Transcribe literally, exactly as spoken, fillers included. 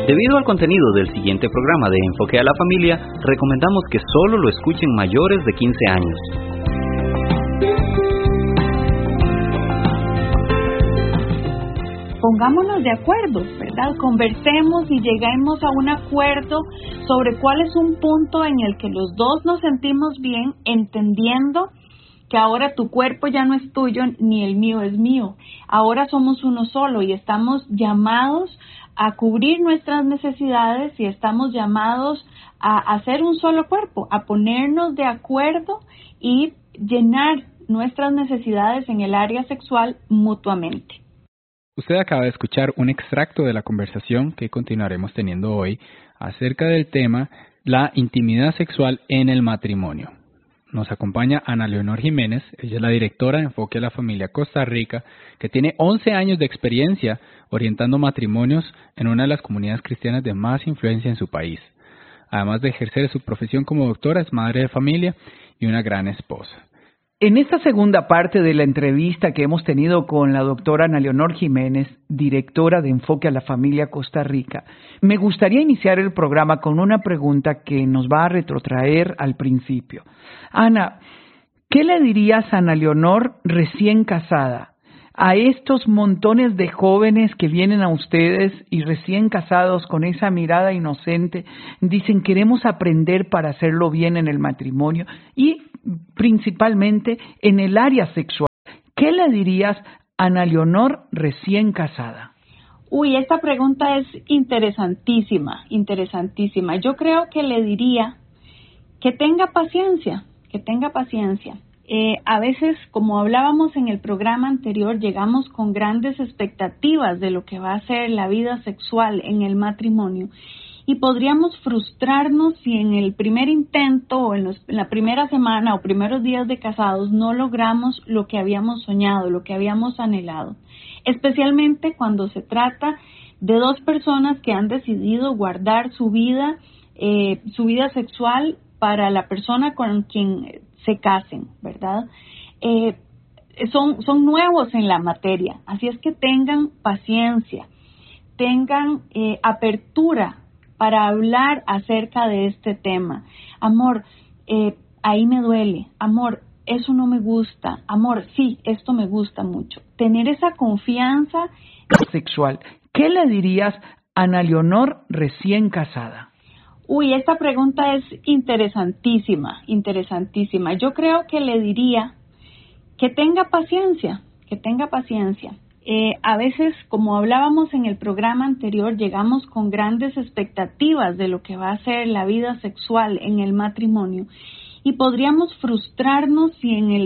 Debido al contenido del siguiente programa de Enfoque a la Familia, recomendamos que solo lo escuchen mayores de quince años. Pongámonos de acuerdo, ¿verdad? Conversemos y lleguemos a un acuerdo sobre cuál es un punto en el que los dos nos sentimos bien, entendiendo que ahora tu cuerpo ya no es tuyo ni el mío es mío. Ahora somos uno solo y estamos llamados a cubrir nuestras necesidades y estamos llamados a hacer un solo cuerpo, a ponernos de acuerdo y llenar nuestras necesidades en el área sexual mutuamente. Usted acaba de escuchar un extracto de la conversación que continuaremos teniendo hoy acerca del tema la intimidad sexual en el matrimonio. Nos acompaña Ana Leonor Jiménez, ella es la directora de Enfoque a la Familia Costa Rica, que tiene once años de experiencia orientando matrimonios en una de las comunidades cristianas de más influencia en su país. Además de ejercer su profesión como doctora, es madre de familia y una gran esposa. En esta segunda parte de la entrevista que hemos tenido con la doctora Ana Leonor Jiménez, directora de Enfoque a la Familia Costa Rica, me gustaría iniciar el programa con una pregunta que nos va a retrotraer al principio. Ana, ¿qué le dirías a Ana Leonor recién casada? A estos montones de jóvenes que vienen a ustedes y recién casados con esa mirada inocente, dicen queremos aprender para hacerlo bien en el matrimonio y principalmente en el área sexual. ¿Qué le dirías a Ana Leonor recién casada? Uy, esta pregunta es interesantísima, interesantísima. Yo creo que le diría que tenga paciencia, que tenga paciencia. Eh, a veces, como hablábamos en el programa anterior, llegamos con grandes expectativas de lo que va a ser la vida sexual en el matrimonio y podríamos frustrarnos si en el primer intento o en, los, en la primera semana o primeros días de casados no logramos lo que habíamos soñado, lo que habíamos anhelado, especialmente cuando se trata de dos personas que han decidido guardar su vida, eh, su vida sexual para la persona con quien se casen, ¿verdad? Eh, son, son nuevos en la materia, así es que tengan paciencia, tengan eh, apertura para hablar acerca de este tema. Amor, eh, ahí me duele, amor, eso no me gusta, amor, sí, esto me gusta mucho. Tener esa confianza sexual. ¿Qué le dirías a Ana Leonor recién casada? Uy, esta pregunta es interesantísima, interesantísima. Yo creo que le diría que tenga paciencia, que tenga paciencia. Eh, a veces, como hablábamos en el programa anterior, llegamos con grandes expectativas de lo que va a ser la vida sexual en el matrimonio y podríamos frustrarnos si en el